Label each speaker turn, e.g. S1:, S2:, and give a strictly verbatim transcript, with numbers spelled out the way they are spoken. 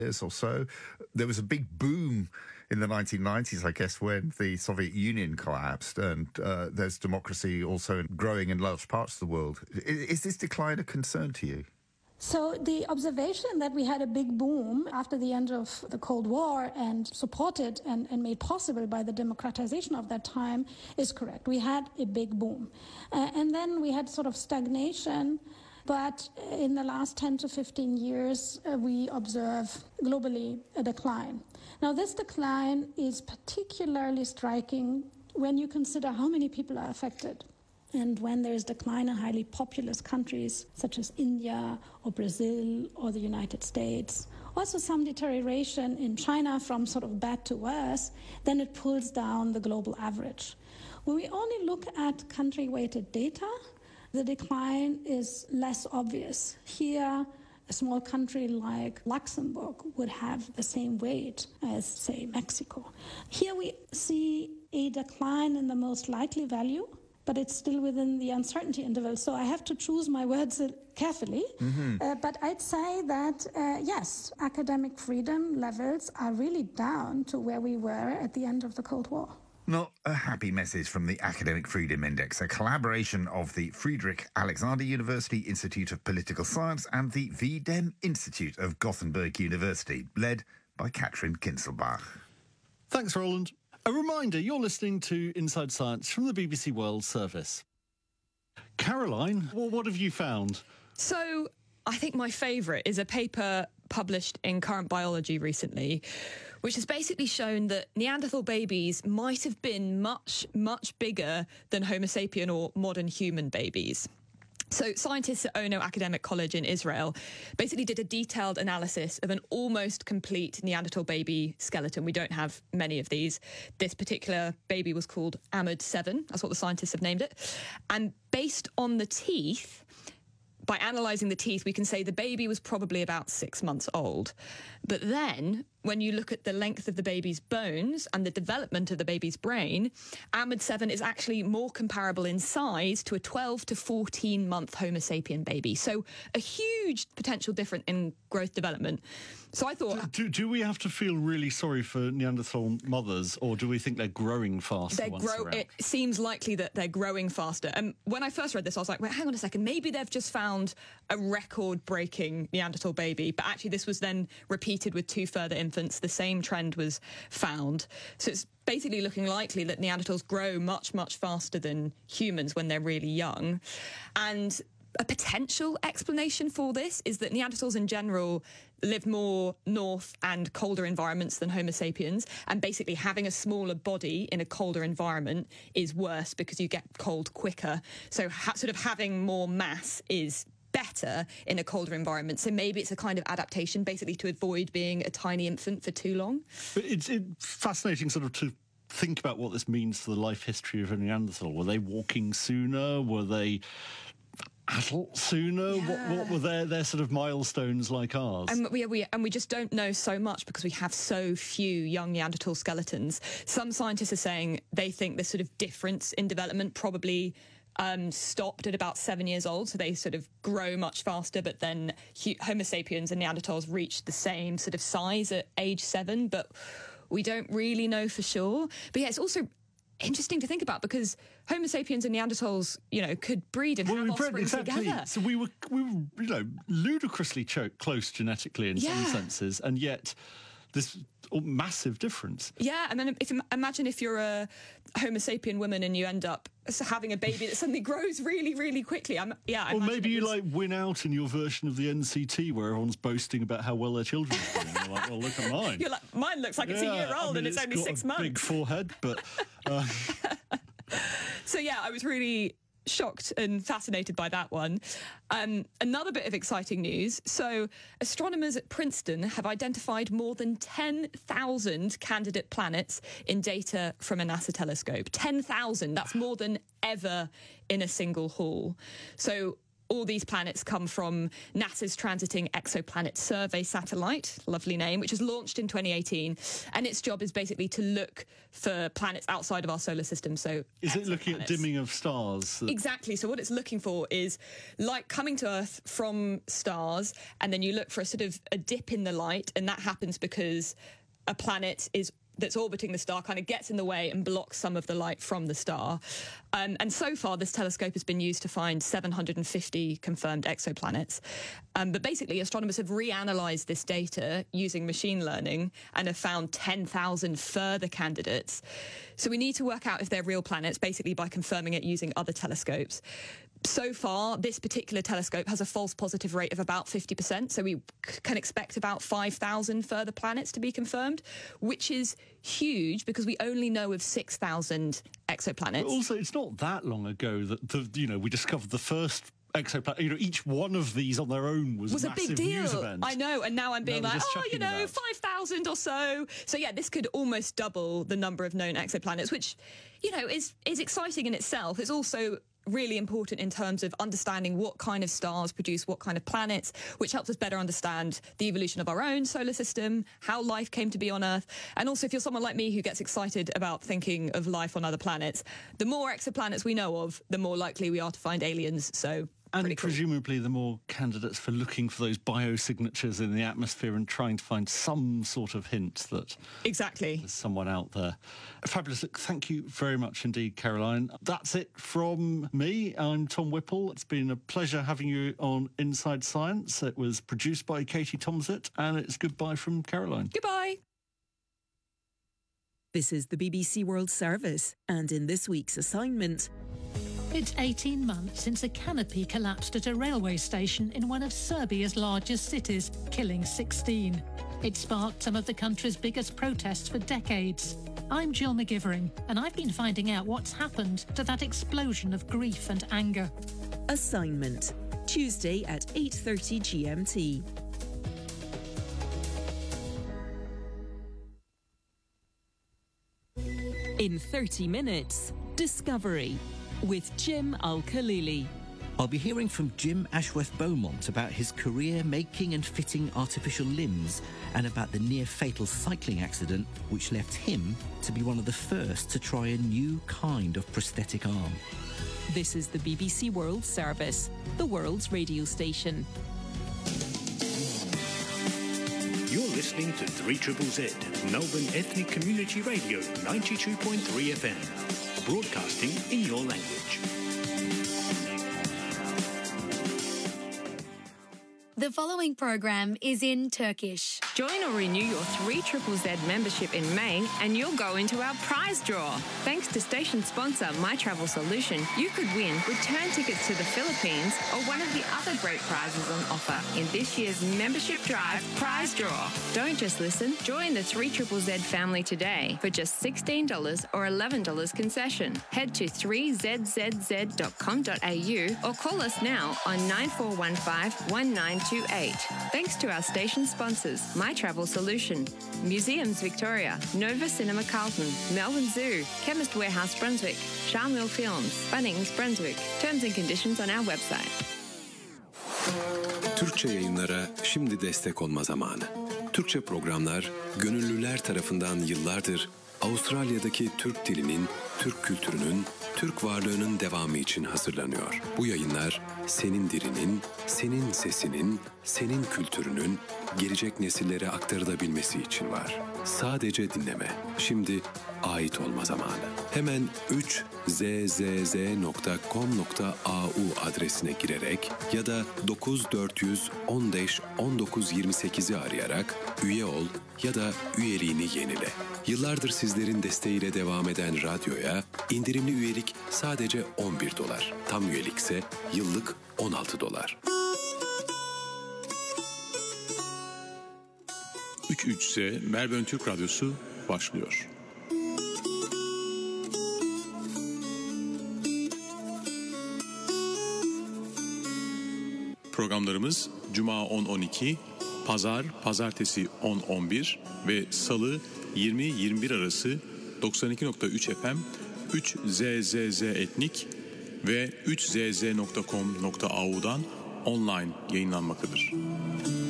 S1: years or so. There was a big boom in the nineteen nineties, I guess, when the Soviet Union collapsed, and uh, there's democracy also growing in large parts of the world. Is, is this decline a concern to you?
S2: So the observation that we had a big boom after the end of the Cold War and supported and, and made possible by the democratization of that time is correct. We had a big boom. Uh, and then we had sort of stagnation. But in the last ten to fifteen years, uh, we observe globally a decline. Now, this decline is particularly striking when you consider how many people are affected. And when there is decline in highly populous countries such as India or Brazil or the United States, also some deterioration in China from sort of bad to worse, then it pulls down the global average. When we only look at country-weighted data, the decline is less obvious. Here, a small country like Luxembourg would have the same weight as, say, Mexico. Here we see a decline in the most likely value, but it's still within the uncertainty interval. So I have to choose my words carefully. Mm-hmm. Uh, but I'd say that, uh, yes, academic freedom levels are really down to where we were at the end of the Cold War.
S1: Not a happy message from the Academic Freedom Index, a collaboration of the Friedrich Alexander University Institute of Political Science and the V D E M Institute of Gothenburg University, led by Katrin Kinselbach.
S3: Thanks, Roland. A reminder, you're listening to Inside Science from the B B C World Service. Caroline, well, what have you found?
S4: So, I think my favourite is a paper published in Current Biology recently, which has basically shown that Neanderthal babies might have been much, much bigger than Homo sapien or modern human babies. So scientists at Ono Academic College in Israel basically did a detailed analysis of an almost complete Neanderthal baby skeleton. We don't have many of these. This particular baby was called Ahmed seven. That's what the scientists have named it. And based on the teeth, by analysing the teeth, we can say the baby was probably about six months old. But then, when you look at the length of the baby's bones and the development of the baby's brain, Ahmed seven is actually more comparable in size to a twelve to fourteen month Homo sapien baby. So a huge potential difference in growth development. So I thought...
S3: Do, do we have to feel really sorry for Neanderthal mothers, or do we think they're growing faster
S4: they're
S3: once
S4: grow-
S3: they're out?
S4: It seems likely that they're growing faster. And when I first read this, I was like, wait, hang on a second, maybe they've just found a record-breaking Neanderthal baby, but actually this was then repeated with two further infants. The same trend was found. So it's basically looking likely that Neanderthals grow much, much faster than humans when they're really young. And a potential explanation for this is that Neanderthals in general live more north and colder environments than Homo sapiens, and basically having a smaller body in a colder environment is worse because you get cold quicker. So ha- sort of having more mass is better in a colder environment. So maybe it's a kind of adaptation basically to avoid being a tiny infant for too long.
S3: But it's, it's fascinating sort of to think about what this means for the life history of a Neanderthal. Were they walking sooner? Were they adult sooner?
S4: Yeah.
S3: What, what were their, their sort of milestones like ours?
S4: And we, we, and we just don't know so much because we have so few young Neanderthal skeletons. Some scientists are saying they think this sort of difference in development probably um, stopped at about seven years old, so they sort of grow much faster, but then Homo sapiens and Neanderthals reach the same sort of size at age seven, but we don't really know for sure. But yeah, it's also interesting to think about because Homo sapiens and Neanderthals, you know, could breed and
S3: well,
S4: have offspring
S3: exactly.
S4: together.
S3: So we were, we were, you know, ludicrously cho- close genetically in
S4: yeah.
S3: some senses, and yet this massive difference.
S4: Yeah, and then if, imagine if you're a Homo sapien woman and you end up having a baby that suddenly grows really, really quickly. I'm, yeah, I
S3: or maybe you
S4: was...
S3: like win out in your version of the N C T where everyone's boasting about how well their children are doing. You're like, well, look at mine.
S4: You're like, mine looks like
S3: yeah,
S4: it's a year old
S3: I mean,
S4: and it's,
S3: it's
S4: only
S3: got
S4: six
S3: a
S4: months.
S3: Big forehead, but. Uh...
S4: So yeah, I was really shocked and fascinated by that one. Um, another bit of exciting news. So astronomers at Princeton have identified more than ten thousand candidate planets in data from a NASA telescope. ten thousand, that's more than ever in a single haul. So all these planets come from NASA's Transiting Exoplanet Survey satellite, lovely name, which was launched in twenty eighteen. And its job is basically to look for planets outside of our solar system. So
S3: is it looking at dimming of stars?
S4: Exactly. So what it's looking for is light coming to Earth from stars, and then you look for a sort of a dip in the light, and that happens because a planet is that's orbiting the star kind of gets in the way and blocks some of the light from the star. Um, and so far, this telescope has been used to find seven hundred fifty confirmed exoplanets. Um, but basically, astronomers have reanalyzed this data using machine learning and have found ten thousand further candidates. So we need to work out if they're real planets, basically by confirming it using other telescopes. So far, this particular telescope has a false positive rate of about fifty percent, so we can expect about five thousand further planets to be confirmed, which is huge because we only know of six thousand exoplanets.
S3: But also, it's not that long ago that the, you know, we discovered the first exoplanet. You know, each one of these on their own was,
S4: was
S3: a
S4: a big
S3: massive
S4: deal.
S3: News event.
S4: I know, and now I'm being
S3: No,
S4: like,
S3: just
S4: oh, you
S3: checking
S4: know,
S3: it out.
S4: five thousand or so. So yeah, this could almost double the number of known exoplanets, which, you know, is is exciting in itself. It's also really important in terms of understanding what kind of stars produce what kind of planets, which helps us better understand the evolution of our own solar system, how life came to be on Earth. And also, if you're someone like me who gets excited about thinking of life on other planets, the more exoplanets we know of, the more likely we are to find aliens. So
S3: And
S4: pretty cool.
S3: presumably the more candidates for looking for those biosignatures in the atmosphere and trying to find some sort of hint that
S4: Exactly.
S3: there's someone out there. Fabulous. Look, thank you very much indeed, Caroline. That's it from me. I'm Tom Whipple. It's been a pleasure having you on Inside Science. It was produced by Katie Tomsit, and it's goodbye from Caroline.
S4: Goodbye.
S5: This is the B B C World Service, and in this week's assignment...
S6: It's eighteen months since a canopy collapsed at a railway station in one of Serbia's largest cities, killing sixteen. It sparked some of the country's biggest protests for decades. I'm Jill McGivering, and I've been finding out what's happened to that explosion of grief and anger.
S5: Assignment, Tuesday at eight thirty G M T. In thirty minutes, Discovery with Jim Al-Khalili.
S7: I'll be hearing from Jim Ashworth-Beaumont about his career making and fitting artificial limbs and about the near-fatal cycling accident which left him to be one of the first to try a new kind of prosthetic arm.
S5: This is the B B C World Service, the world's radio station.
S8: You're listening to three Z Z, Melbourne Ethnic Community Radio, ninety-two point three F M, broadcasting in your language.
S9: The following program is in Turkish.
S10: Join or renew your three Z Z membership in May and you'll go into our prize draw. Thanks to station sponsor My Travel Solution, you could win return tickets to the Philippines or one of the other great prizes on offer in this year's Membership Drive prize draw. Don't just listen, join the three Z Z family today for just sixteen dollars or eleven dollars concession. Head to three z z z dot com dot a u or call us now on nine four one five, one nine two eight. Thanks to our station sponsors, My Travel Solution, Museums Victoria, Nova Cinema Carlton, Melbourne Zoo, Chemist Warehouse Brunswick, Charmel Films, Bunnings Brunswick. Terms and conditions on our website.
S11: Türkçe yayınlara şimdi destek olma zamanı. Türkçe programlar gönüllüler tarafından yıllardır Avustralya'daki Türk dilinin, Türk kültürünün, Türk varlığının devamı için hazırlanıyor. Bu yayınlar senin dilinin, senin sesinin, senin kültürünün gelecek nesillere aktarılabilmesi için var. Sadece dinleme. Şimdi ait olma zamanı. Hemen üç z z z nokta com nokta a u adresine girerek ya da dokuz dört yüz on beş on dokuz yirmi sekizi arayarak üye ol ya da üyeliğini yenile. Yıllardır sizlerin desteğiyle devam eden radyoya indirimli üyelik sadece on bir dolar. Tam üyelik ise yıllık on altı dolar.
S12: üç üç Z Melbourne Türk Radyosu başlıyor. Programlarımız Cuma on on iki, Pazar, Pazartesi on on bir ve Salı yirmi yirmi bir arası doksan iki nokta üç F M, üç Z Z Z Etnik, ve üç z z nokta com nokta a u'dan online yayınlanmaktadır.